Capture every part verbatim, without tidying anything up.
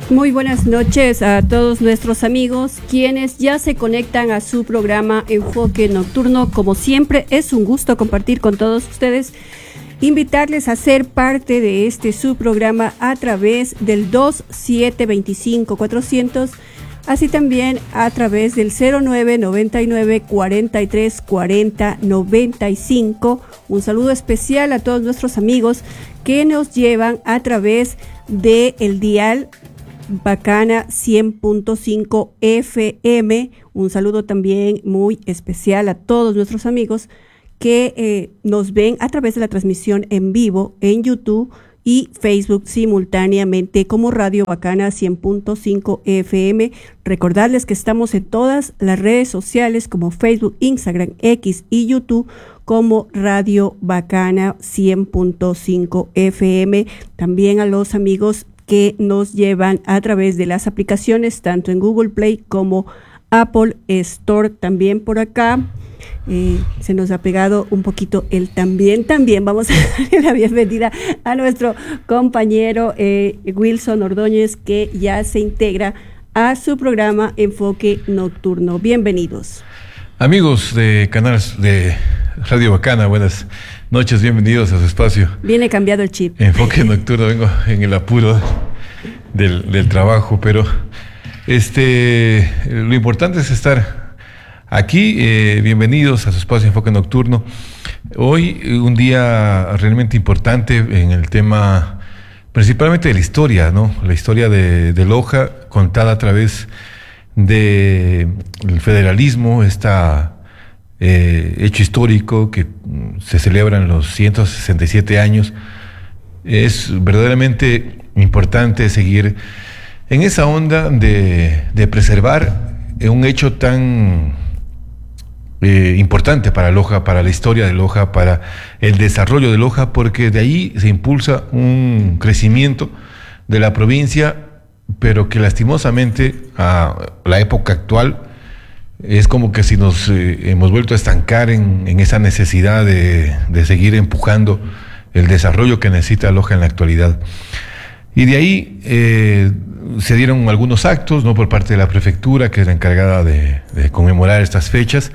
Muy buenas noches a todos nuestros amigos quienes ya se conectan a su programa Enfoque Nocturno. Como siempre, es un gusto compartir con todos ustedes, invitarles a ser parte de este su programa a través del dos siete dos cinco cuatrocientos, así también a través del cero nueve noventa y nueve cuarenta y tres cuarenta noventa y cinco. Un saludo especial a todos nuestros amigos que nos llevan a través de el dial Bacana cien punto cinco F M. Un saludo también muy especial a todos nuestros amigos que eh, nos ven a través de la transmisión en vivo en YouTube y Facebook simultáneamente como Radio Bacana cien punto cinco F M. Recordarles que estamos en todas las redes sociales como Facebook, Instagram, X y YouTube como Radio Bacana cien punto cinco F M. También a los amigos que nos llevan a través de las aplicaciones tanto en Google Play como Apple Store. También por acá eh, se nos ha pegado un poquito el también, también vamos a darle la bienvenida a nuestro compañero eh, Wilson Ordóñez, que ya se integra a su programa Enfoque Nocturno. Bienvenidos. Amigos de canales de Radio Bacana, buenas noches, bienvenidos a su espacio. Viene cambiado el chip. Enfoque Nocturno, vengo en el apuro del, del trabajo, pero este lo importante es estar aquí. Eh, bienvenidos a su espacio Enfoque Nocturno. Hoy un día realmente importante en el tema, principalmente de la historia, ¿no? La historia de, de Loja, contada a través del federalismo, esta Eh, hecho histórico que se celebran los ciento sesenta y siete años. Es verdaderamente importante seguir en esa onda de, de preservar un hecho tan eh, importante para Loja, para la historia de Loja, para el desarrollo de Loja, porque de ahí se impulsa un crecimiento de la provincia, pero que lastimosamente a la época actual es como que si nos eh, hemos vuelto a estancar en, en esa necesidad de, de seguir empujando el desarrollo que necesita Loja en la actualidad. Y de ahí eh, se dieron algunos actos, ¿no?, por parte de la prefectura, que es la encargada de, de conmemorar estas fechas,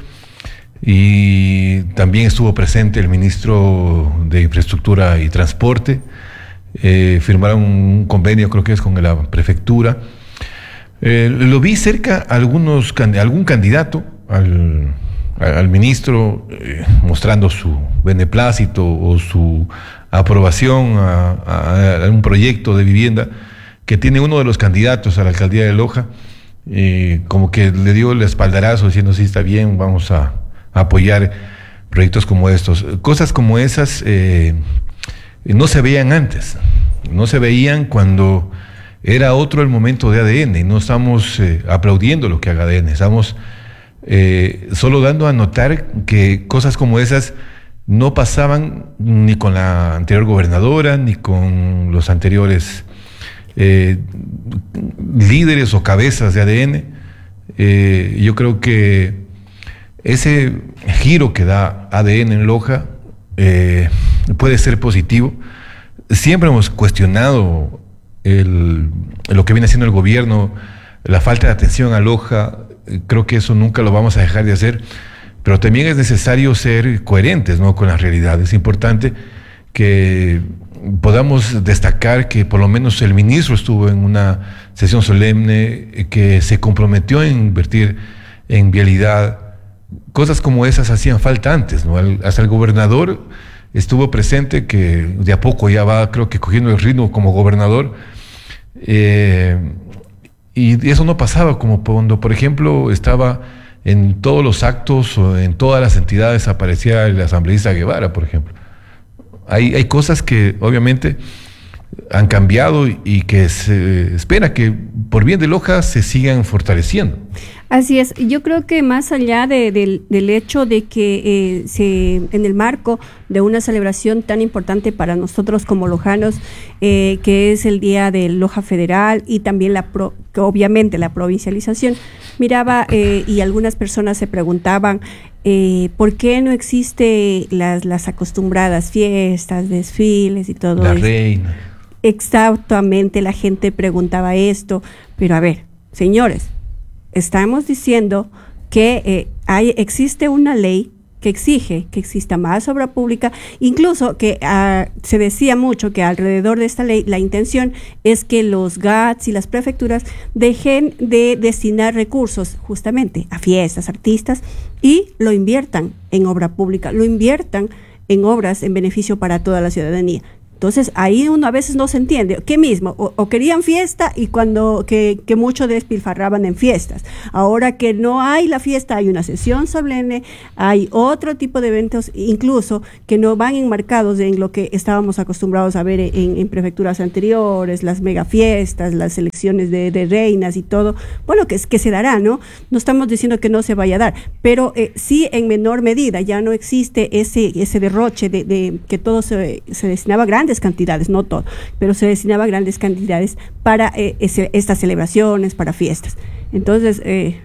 y también estuvo presente el ministro de Infraestructura y Transporte. Eh, firmaron un convenio, creo que es con la prefectura. Eh, lo vi cerca a algunos, algún candidato al, al ministro eh, mostrando su beneplácito o su aprobación a, a, a un proyecto de vivienda que tiene uno de los candidatos a la alcaldía de Loja, eh, como que le dio el espaldarazo diciendo sí, está bien, vamos a, a apoyar proyectos como estos. Cosas como esas eh, no se veían antes, no se veían cuando era otro el momento de A D N, y no estamos eh, aplaudiendo lo que haga A D N, estamos eh, solo dando a notar que cosas como esas no pasaban ni con la anterior gobernadora, ni con los anteriores eh, líderes o cabezas de A D N. Eh, yo creo que ese giro que da A D N en Loja eh, puede ser positivo. Siempre hemos cuestionado El, lo que viene haciendo el gobierno, la falta de atención a Loja. Creo que eso nunca lo vamos a dejar de hacer, pero también es necesario ser coherentes, ¿no?, con la realidad. Es importante que podamos destacar que por lo menos el ministro estuvo en una sesión solemne, que se comprometió en invertir en vialidad. Cosas como esas hacían falta antes, ¿no? El, hasta el gobernador estuvo presente, que de a poco ya va, creo que cogiendo el ritmo como gobernador. Eh, y eso no pasaba como cuando, por ejemplo, estaba en todos los actos o en todas las entidades, aparecía el asambleísta Guevara, por ejemplo. Hay, hay cosas que obviamente han cambiado y que se espera que por bien de Loja se sigan fortaleciendo. Así es, yo creo que más allá de, de, del hecho de que eh, se, en el marco de una celebración tan importante para nosotros como lojanos, eh, que es el Día de Loja Federal y también la pro, que obviamente la provincialización, miraba eh, y algunas personas se preguntaban eh, ¿por qué no existe las, las acostumbradas fiestas, desfiles y todo La eso? reina. Exactamente, la gente preguntaba esto, pero a ver, señores, estamos diciendo que eh, hay, existe una ley que exige que exista más obra pública, incluso que uh, se decía mucho que alrededor de esta ley la intención es que los G A T S y las prefecturas dejen de destinar recursos justamente a fiestas, artistas, y lo inviertan en obra pública, lo inviertan en obras en beneficio para toda la ciudadanía. Entonces ahí uno a veces no se entiende, ¿qué mismo? O, o querían fiesta y cuando que, que mucho despilfarraban en fiestas. Ahora que no hay la fiesta, hay una sesión solemne, hay otro tipo de eventos, incluso que no van enmarcados en lo que estábamos acostumbrados a ver en, en prefecturas anteriores, las mega fiestas, las elecciones de, de reinas y todo. Bueno, que, que se dará, ¿no? No estamos diciendo que no se vaya a dar, pero eh, sí en menor medida. Ya no existe ese, ese derroche de, de que todo se, se destinaba a grandes cantidades, no todo, pero se destinaba grandes cantidades para eh, ese, estas celebraciones, para fiestas. Entonces, eh,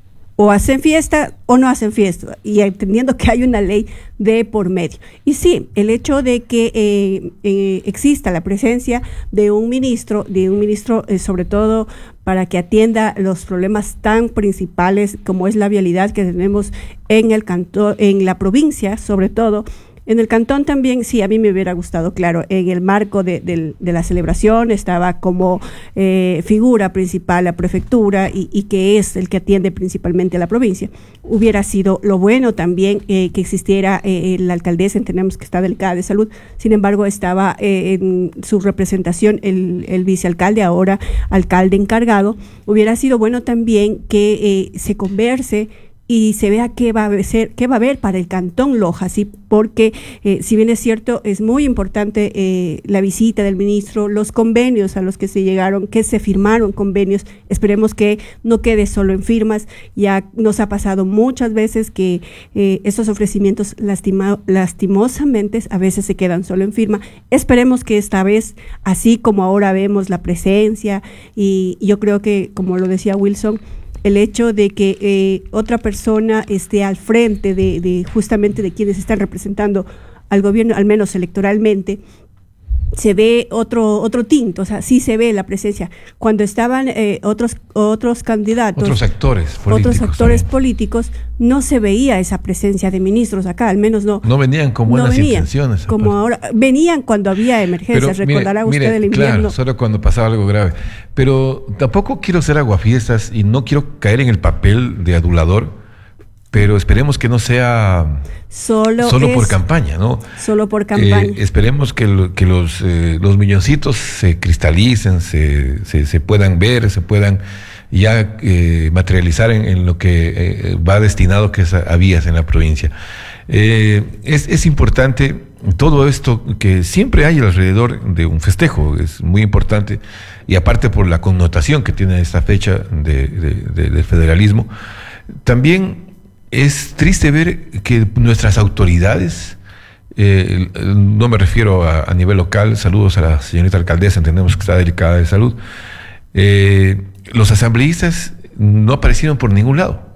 o hacen fiesta o no hacen fiesta, y entendiendo que hay una ley de por medio. Y sí, el hecho de que eh, eh, exista la presencia de un ministro, de un ministro eh, sobre todo para que atienda los problemas tan principales como es la vialidad que tenemos en el cantón, en la provincia, sobre todo. En el cantón también, sí, a mí me hubiera gustado, claro, en el marco de, de, de la celebración estaba como eh, figura principal la prefectura y, y que es el que atiende principalmente a la provincia. Hubiera sido lo bueno también eh, que existiera eh, la alcaldesa, entendemos que está delicada de salud, sin embargo estaba eh, en su representación el, el vicealcalde, ahora alcalde encargado. Hubiera sido bueno también que eh, se converse y se vea qué va a ser, qué va a haber para el Cantón Loja, ¿sí? Porque eh, si bien es cierto, es muy importante eh, la visita del ministro, los convenios a los que se llegaron, que se firmaron convenios, esperemos que no quede solo en firmas. Ya nos ha pasado muchas veces que eh, estos ofrecimientos lastima, lastimosamente a veces se quedan solo en firma. Esperemos que esta vez, así como ahora vemos la presencia, y yo creo que, como lo decía Wilson, el hecho de que eh, otra persona esté al frente de, de justamente de quienes están representando al gobierno, al menos electoralmente, se ve otro otro tinto, o sea, sí se ve la presencia. Cuando estaban eh, otros otros candidatos, otros actores políticos, otros actores también. políticos, no se veía esa presencia de ministros acá, al menos no. No venían con buenas no venían, intenciones. Como ahora, venían cuando había emergencias, Pero, recordará mire, usted mire, el invierno. Claro, solo cuando pasaba algo grave. Pero tampoco quiero ser aguafiestas y no quiero caer en el papel de adulador, pero esperemos que no sea solo, solo por campaña, ¿no? Solo por campaña. Eh, esperemos que, lo, que los, eh, los milloncitos se cristalicen, se, se, se puedan ver, se puedan ya eh, materializar en, en lo que eh, va destinado, que es a, a vías en la provincia. Eh, es, es importante todo esto que siempre hay alrededor de un festejo, es muy importante, y aparte por la connotación que tiene esta fecha de, de, de, del federalismo, también es triste ver que nuestras autoridades, eh, no me refiero a, a nivel local, saludos a la señorita alcaldesa, entendemos que está delicada de salud, eh, los asambleístas no aparecieron por ningún lado.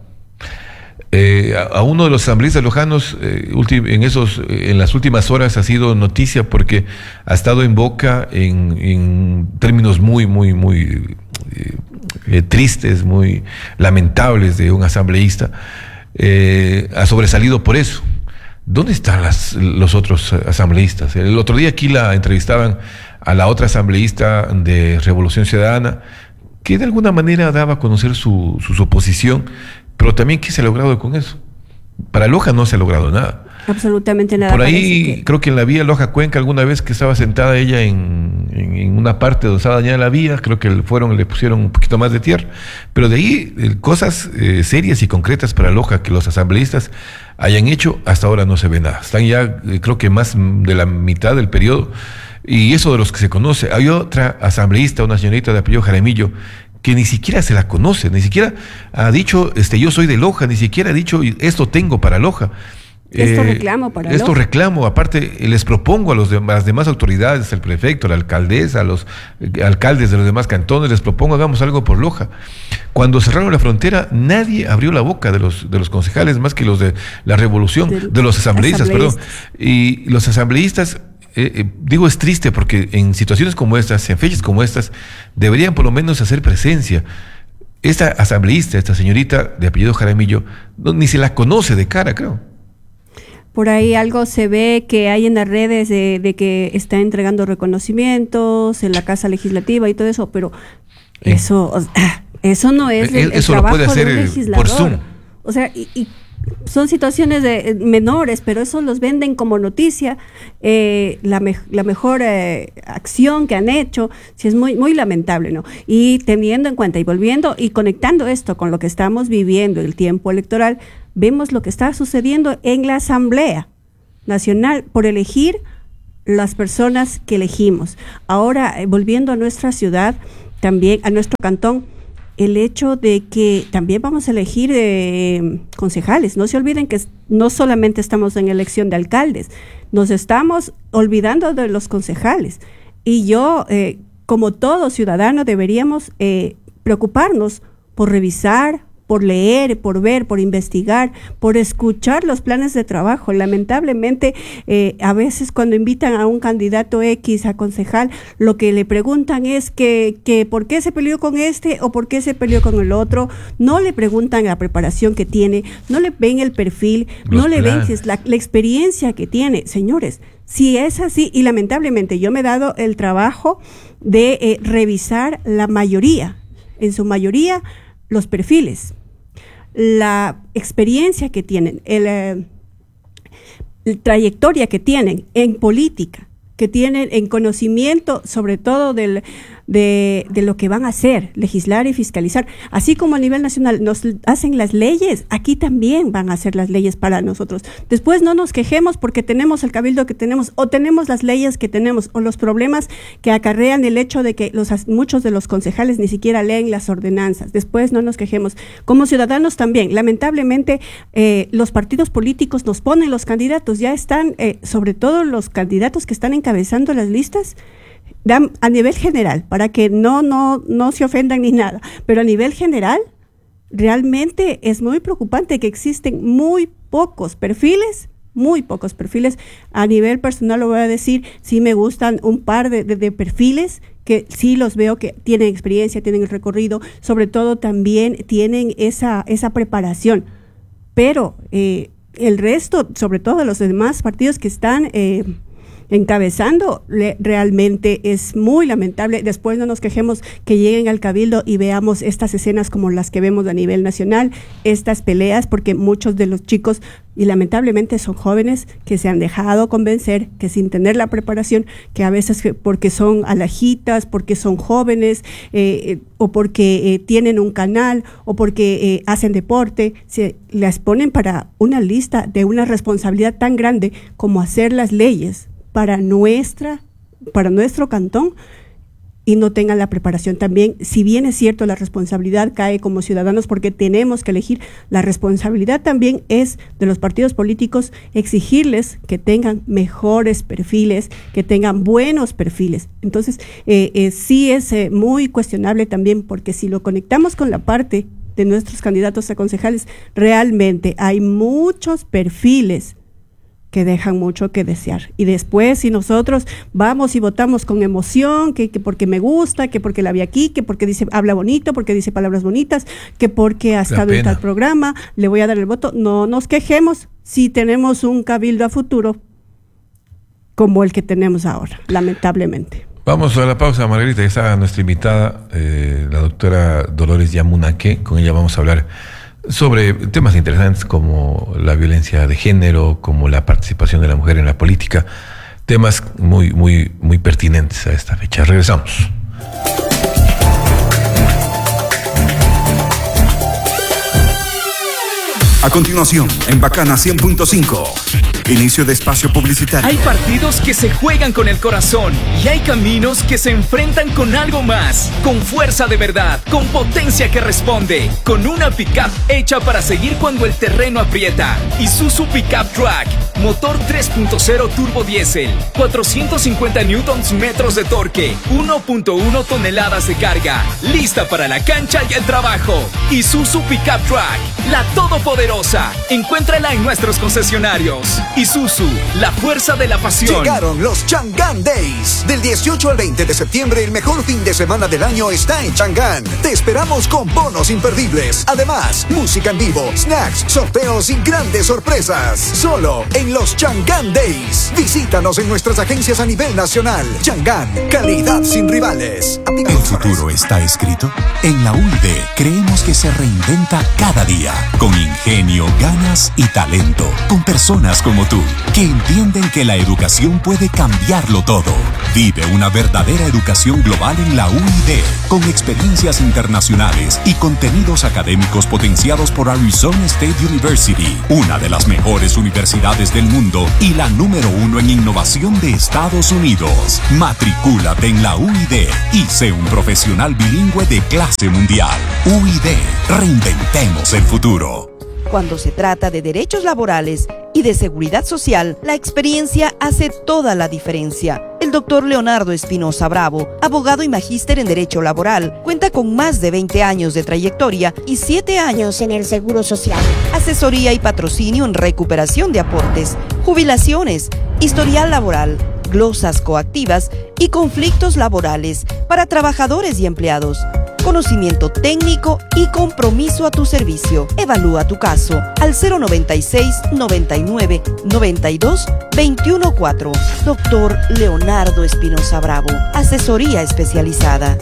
Eh, a, a uno de los asambleístas lojanos eh, en, esos, en las últimas horas ha sido noticia porque ha estado en boca en, en términos muy, muy, muy eh, eh, tristes, muy lamentables de un asambleísta. Eh, ha sobresalido por eso. ¿Dónde están las, los otros asambleístas? El otro día aquí la entrevistaban a la otra asambleísta de Revolución Ciudadana, que de alguna manera daba a conocer su, su oposición, pero también ¿qué se ha logrado con eso? Para Loja no se ha logrado nada. Absolutamente nada. Por ahí, que... creo que en la vía Loja-Cuenca, alguna vez que estaba sentada ella en, en, en una parte donde estaba dañada la vía, creo que fueron, le pusieron un poquito más de tierra. Pero de ahí, eh, cosas eh, serias y concretas para Loja que los asambleístas hayan hecho, hasta ahora no se ve nada. Están ya, eh, creo que más de la mitad del periodo, y eso de los que se conoce. Hay otra asambleísta, una señorita de apellido Jaramillo, que ni siquiera se la conoce, ni siquiera ha dicho, este, yo soy de Loja, ni siquiera ha dicho, esto tengo para Loja. Esto eh, reclamo para Esto Loja. reclamo, aparte les propongo a, los de, a las demás autoridades, al prefecto, a la alcaldesa, a los eh, alcaldes de los demás cantones, les propongo hagamos algo por Loja. Cuando cerraron la frontera, nadie abrió la boca de los, de los concejales, más que los de la revolución, de, de los asambleístas, asambleístas, perdón. Y los asambleístas eh, eh, digo es triste porque en situaciones como estas, en fechas como estas, deberían por lo menos hacer presencia. Esta asambleísta, esta señorita de apellido Jaramillo, no, ni se la conoce de cara, creo. Por ahí algo se ve que hay en las redes de, de que está entregando reconocimientos en la Casa Legislativa y todo eso, pero eh. eso, eso no es el, el eso trabajo lo puede hacer de un legislador. Por Zoom. O sea, y, y son situaciones de, menores, pero eso los venden como noticia, eh, la, me, la mejor eh, acción que han hecho, sí es muy, muy lamentable, ¿no? Y teniendo en cuenta y volviendo y conectando esto con lo que estamos viviendo, el tiempo electoral, vemos lo que está sucediendo en la Asamblea Nacional por elegir las personas que elegimos. Ahora, eh, volviendo a nuestra ciudad, también a nuestro cantón, el hecho de que también vamos a elegir eh, concejales. No se olviden que no solamente estamos en elección de alcaldes, nos estamos olvidando de los concejales. Y yo, eh, como todo ciudadano, deberíamos eh, preocuparnos por revisar, por leer, por ver, por investigar, por escuchar los planes de trabajo. Lamentablemente, eh, a veces cuando invitan a un candidato X a concejal, lo que le preguntan es que, que por qué se peleó con este o por qué se peleó con el otro. No le preguntan la preparación que tiene, no le ven el perfil, los no le planes. ven la, la experiencia que tiene. Señores, si es así, y lamentablemente yo me he dado el trabajo de eh, revisar la mayoría, en su mayoría, los perfiles, la experiencia que tienen, el, eh, la trayectoria que tienen en política, que tienen en conocimiento sobre todo del, de, de lo que van a hacer, legislar y fiscalizar. Así como a nivel nacional nos hacen las leyes, aquí también van a hacer las leyes para nosotros. Después no nos quejemos porque tenemos el cabildo que tenemos o tenemos las leyes que tenemos o los problemas que acarrean el hecho de que los, muchos de los concejales ni siquiera leen las ordenanzas. Después no nos quejemos. Como ciudadanos también, lamentablemente eh, los partidos políticos nos ponen los candidatos, ya están, eh, sobre todo los candidatos que están encabezando las listas, a nivel general, para que no, no, no se ofendan ni nada, pero a nivel general, realmente es muy preocupante que existen muy pocos perfiles, muy pocos perfiles. A nivel personal lo voy a decir, sí me gustan un par de, de, de perfiles que sí los veo que tienen experiencia, tienen el recorrido, sobre todo también tienen esa, esa preparación, pero eh, el resto, sobre todo los demás partidos que están eh, encabezando, le, realmente es muy lamentable. Después no nos quejemos que lleguen al cabildo y veamos estas escenas como las que vemos a nivel nacional, estas peleas, porque muchos de los chicos, y lamentablemente son jóvenes, que se han dejado convencer, que sin tener la preparación, que a veces porque son alajitas, porque son jóvenes, eh, o porque eh, tienen un canal, o porque eh, hacen deporte, se las ponen para una lista de una responsabilidad tan grande como hacer las leyes para nuestra, para nuestro cantón, y no tengan la preparación también. Si bien es cierto, la responsabilidad cae como ciudadanos porque tenemos que elegir, la responsabilidad también es de los partidos políticos exigirles que tengan mejores perfiles, que tengan buenos perfiles. Entonces, eh, eh, sí es eh, muy cuestionable también, porque si lo conectamos con la parte de nuestros candidatos a concejales, realmente hay muchos perfiles que dejan mucho que desear. Y después, si nosotros vamos y votamos con emoción, que, que porque me gusta, que porque la vi aquí, que porque dice, habla bonito, porque dice palabras bonitas, que porque ha estado en tal programa, le voy a dar el voto, no nos quejemos si tenemos un cabildo a futuro como el que tenemos ahora, lamentablemente. Vamos a la pausa, Margarita. Ya está nuestra invitada, eh, la doctora Dolores Yamunaque. Con ella vamos a hablar sobre temas interesantes como la violencia de género, como la participación de la mujer en la política, temas muy, muy, muy pertinentes a esta fecha. Regresamos. A continuación, en Bacana cien punto cinco, inicio de espacio publicitario. Hay partidos que se juegan con el corazón y hay caminos que se enfrentan con algo más, con fuerza de verdad, con potencia que responde, con una pick-up hecha para seguir cuando el terreno aprieta. Isuzu Pick-up Track, motor tres punto cero turbo diésel, cuatrocientos cincuenta newtons metros de torque, uno punto uno toneladas de carga, lista para la cancha y el trabajo. Isuzu Pickup Truck, la todopoderosa. Encuéntrala en nuestros concesionarios. Isuzu, la fuerza de la pasión. Llegaron los Chang'an Days. Del dieciocho al veinte de septiembre, el mejor fin de semana del año está en Chang'an. Te esperamos con bonos imperdibles. Además, música en vivo, snacks, sorteos y grandes sorpresas. Solo en los Chang'an Days. Visítanos en nuestras agencias a nivel nacional. Chang'an, calidad sin rivales. ¿El futuro está escrito? En la U I D creemos que se reinventa cada día, con ingenio, ganas y talento, con personas como tú, que entienden que la educación puede cambiarlo todo. Vive una verdadera educación global en la U I D, con experiencias internacionales y contenidos académicos potenciados por Arizona State University, una de las mejores universidades del mundo y la número uno en innovación de Estados Unidos. Matricúlate en la U I D y sé un profesional bilingüe de clase mundial. U I D, reinventemos el futuro. Cuando se trata de derechos laborales y de seguridad social, la experiencia hace toda la diferencia. El doctor Leonardo Espinosa Bravo, abogado y magíster en Derecho Laboral, cuenta con más de veinte años de trayectoria y siete años en el Seguro Social. Asesoría y patrocinio en recuperación de aportes, jubilaciones, historial laboral, glosas coactivas y conflictos laborales para trabajadores y empleados. Conocimiento técnico y compromiso a tu servicio. Evalúa tu caso al cero noventa y seis, noventa y nueve, noventa y dos, veintiuno cuatro. Doctor Leonardo Espinosa Bravo, asesoría especializada.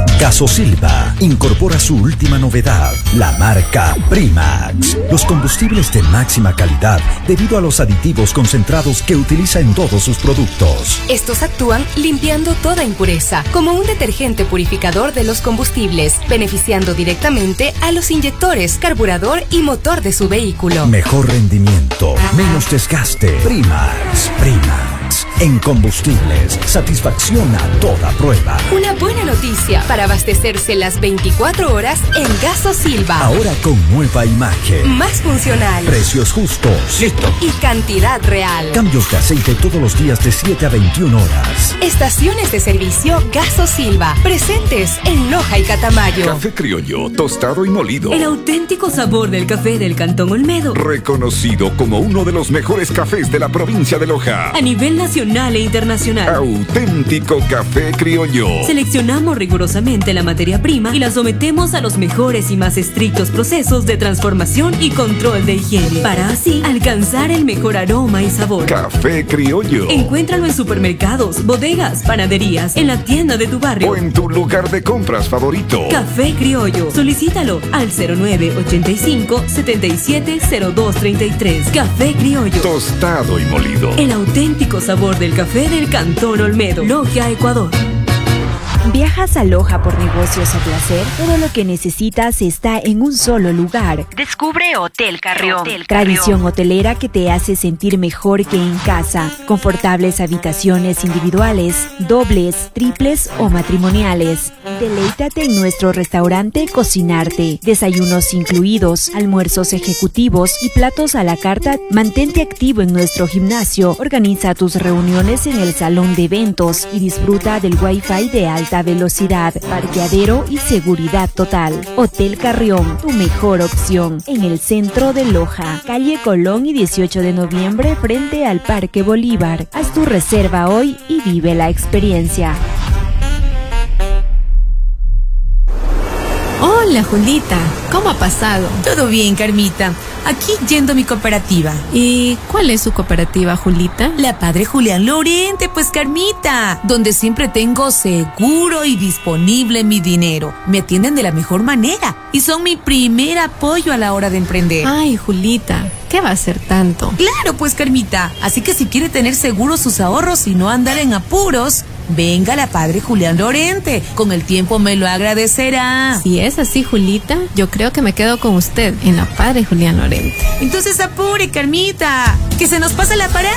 Gasosilva incorpora su última novedad, la marca Primax. Los combustibles de máxima calidad debido a los aditivos concentrados que utiliza en todos sus productos. Estos actúan limpiando toda impureza, como un detergente purificador de los combustibles, beneficiando directamente a los inyectores, carburador y motor de su vehículo. Mejor rendimiento, menos desgaste. Primax, Primax. En combustibles, satisfacción a toda prueba. Una buena noticia para abastecerse las veinticuatro horas en Gasosilva. Ahora con nueva imagen. Más funcional. Precios justos. Listo. Y cantidad real. Cambios de aceite todos los días de siete a veintiuna horas. Estaciones de servicio Gasosilva. Presentes en Loja y Catamayo. Café criollo, tostado y molido. El auténtico sabor del café del Cantón Olmedo. Reconocido como uno de los mejores cafés de la provincia de Loja. A nivel nacional e internacional. Auténtico café criollo. Seleccionamos rigurosamente la materia prima y la sometemos a los mejores y más estrictos procesos de transformación y control de higiene, para así alcanzar el mejor aroma y sabor. Café criollo. Encuéntralo en supermercados, bodegas, panaderías, en la tienda de tu barrio o en tu lugar de compras favorito. Café criollo. Solicítalo al cero nueve ochenta y cinco, setenta y siete, cero dos treinta y tres. Café criollo. Tostado y molido. El auténtico sabor del café del Cantón Olmedo. Loja, Ecuador. ¿Viajas a Loja por negocios o placer? Todo lo que necesitas está en un solo lugar. Descubre Hotel Carrión. Hotel Tradición hotelera que te hace sentir mejor que en casa. Confortables habitaciones individuales, dobles, triples o matrimoniales. Deleítate en nuestro restaurante Cocinarte. Desayunos incluidos, almuerzos ejecutivos y platos a la carta. Mantente activo en nuestro gimnasio. Organiza tus reuniones en el salón de eventos y disfruta del Wi-Fi de alta velocidad, parqueadero y seguridad total. Hotel Carrión, tu mejor opción, en el centro de Loja, calle Colón y dieciocho de noviembre frente al Parque Bolívar. Haz tu reserva hoy y vive la experiencia. Hola, Julita. ¿Cómo ha pasado? Todo bien, Carmita. Aquí yendo a mi cooperativa. ¿Y cuál es su cooperativa, Julita? La Padre Julián Lorente, pues, Carmita. Donde siempre tengo seguro y disponible mi dinero. Me atienden de la mejor manera y son mi primer apoyo a la hora de emprender. Ay, Julita, ¿qué va a ser tanto? Claro, pues, Carmita. Así que si quiere tener seguros sus ahorros y no andar en apuros, venga a la Padre Julián Lorente. Con el tiempo me lo agradecerá. Si es así, Julita, yo creo que me quedo con usted en la Padre Julián Lorente. Entonces apure, Carmita, que se nos pasa la parada.